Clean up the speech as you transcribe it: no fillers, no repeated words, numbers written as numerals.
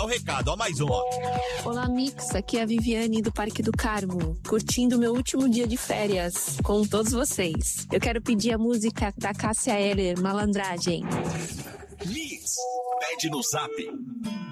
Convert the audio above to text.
o recado, ó, mais um, ó. Olá, Mix, aqui é a Viviane do Parque do Carmo, curtindo meu último dia de férias com todos vocês. Eu quero pedir a música da Cássia Eller, Malandragem. Mix, pede no Zap